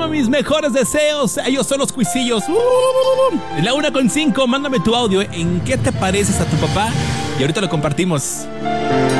Toma mis mejores deseos. Ellos son los Cuisillos. La 1:05. Mándame tu audio. ¿En qué te pareces a tu papá? Y ahorita lo compartimos.